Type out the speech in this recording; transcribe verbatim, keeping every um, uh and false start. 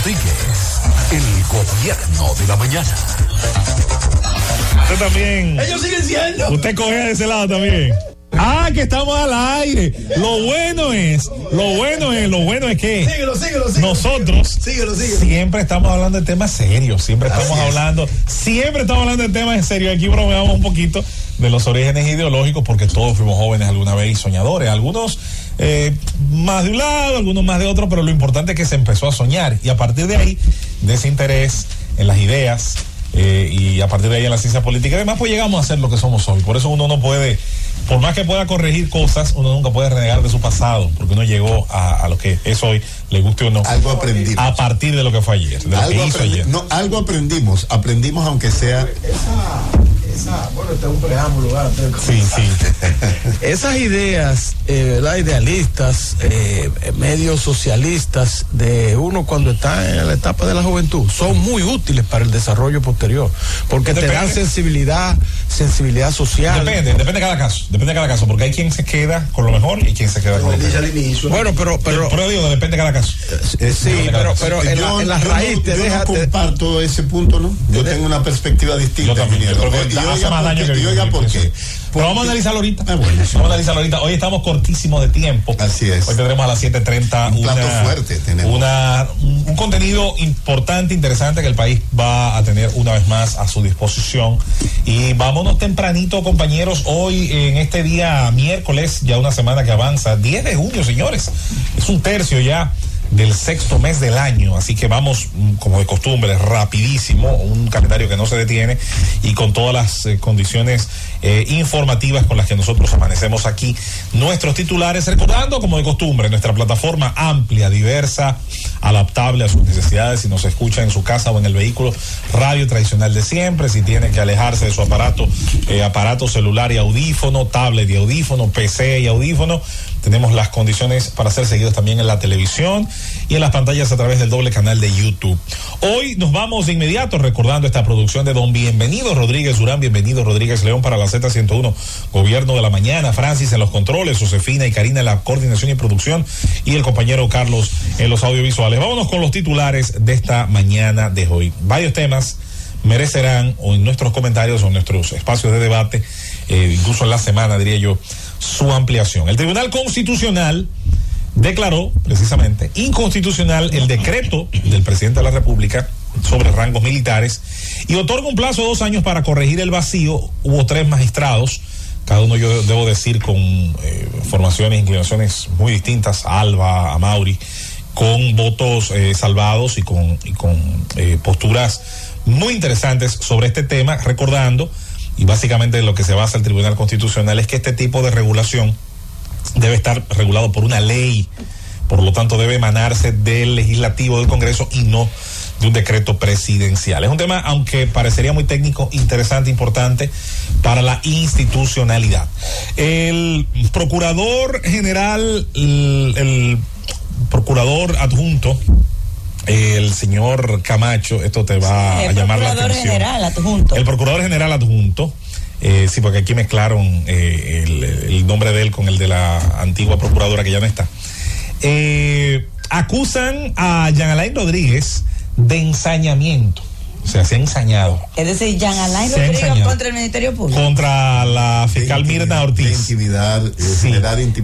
Rodríguez, el gobierno de la mañana. Usted también. Ellos siguen siendo. Usted coge de ese lado también. Ah, que estamos al aire. Lo bueno es, lo bueno es, lo bueno es que síguelo, síguelo, síguelo, nosotros síguelo, síguelo. siempre estamos hablando de temas serios, siempre estamos Así es. hablando, siempre estamos hablando de temas serios. Aquí bromeamos un poquito de los orígenes ideológicos porque todos fuimos jóvenes alguna vez y soñadores, algunos eh, más de un lado, algunos más de otro, pero lo importante es que se empezó a soñar y a partir de ahí, de ese interés en las ideas eh, y a partir de ahí en la ciencia política y demás, pues llegamos a ser lo que somos hoy. Por eso uno no puede, por más que pueda corregir cosas, uno nunca puede renegar de su pasado, porque uno llegó a, a lo que es hoy, le guste o no. Algo aprendimos. A partir de lo que fue ayer, de lo algo que hizo aprendi- ayer. No, algo aprendimos, aprendimos aunque sea. Esa, esa, bueno, este es un preámbulo, ¿verdad? Sí, sí. Esas ideas, eh, ¿verdad? Idealistas, eh, medios socialistas de uno cuando está en la etapa de la juventud, son muy útiles para el desarrollo posterior, porque Depende. te dan sensibilidad, sensibilidad social. Depende, depende de cada caso, depende de cada caso, porque hay quien se queda con lo mejor y quien se queda con Como lo él dice peor. al inicio. Bueno, pero, pero, Pero digo, depende de cada caso. eh, sí, depende de cada pero, caso. pero en la, en la yo raíz no, te yo deja. no te- comparto ese punto, ¿no? Yo tengo una perspectiva distinta. Yo también, ingeniero. yo creo que Y hace oiga más por daño qué, que y oiga bien, por sí. qué. Pero vamos a analizarlo ahorita. Ah, bueno, sí. Vamos a analizarlo ahorita. Hoy estamos cortísimos de tiempo. Así es. Hoy tendremos a las siete treinta Un una, plato fuerte tenemos. una, un, un contenido importante, interesante que el país va a tener una vez más a su disposición. Y vámonos tempranito, compañeros, hoy en este día miércoles, ya una semana que avanza, diez de junio, señores. Es un tercio ya del sexto mes del año, así que vamos como de costumbre, rapidísimo, un calendario que no se detiene y con todas las eh, condiciones eh, informativas con las que nosotros amanecemos aquí. Nuestros titulares, recordando como de costumbre, nuestra plataforma amplia, diversa, adaptable a sus necesidades, si nos escucha en su casa o en el vehículo, radio tradicional de siempre, si tiene que alejarse de su aparato, eh, aparato celular y audífono, tablet y audífono, P C y audífono, tenemos las condiciones para ser seguidos también en la televisión y en las pantallas a través del doble canal de YouTube. Hoy nos vamos de inmediato recordando esta producción de don Bienvenido Rodríguez Durán, Bienvenido Rodríguez León para la Z ciento uno, Gobierno de la Mañana, Francis en los controles, Josefina y Karina en la coordinación y producción y el compañero Carlos en los audiovisuales. Vámonos con los titulares de esta mañana de hoy. Varios temas merecerán o en nuestros comentarios o en nuestros espacios de debate, eh, incluso en la semana diría yo, su ampliación. El Tribunal Constitucional declaró precisamente inconstitucional el decreto del presidente de la República sobre rangos militares y otorga un plazo de dos años para corregir el vacío. Hubo tres magistrados, cada uno yo debo decir con eh, formaciones e inclinaciones muy distintas, a Alba, a Mauri, con votos eh, salvados y con, y con eh, posturas muy interesantes sobre este tema, recordando, y básicamente lo que se basa el Tribunal Constitucional es que este tipo de regulación debe estar regulado por una ley, por lo tanto debe emanarse del legislativo, del Congreso y no de un decreto presidencial. Es un tema, aunque parecería muy técnico, interesante, importante para la institucionalidad. El procurador general, el, el procurador adjunto, el señor Camacho, esto te va sí, a llamar la atención. El procurador general adjunto. El procurador general adjunto, eh, sí, porque aquí mezclaron eh, el, el nombre de él con el de la antigua procuradora que ya no está. Eh, acusan a Jean Alain Rodríguez de ensañamiento. O sea, se ha ensañado. Es decir, Jean Alain Se ha Rodríguez ensañado. contra el Ministerio Público. Contra la fiscal Mirna Ortiz. De intimidad, Sí. generar intimidad.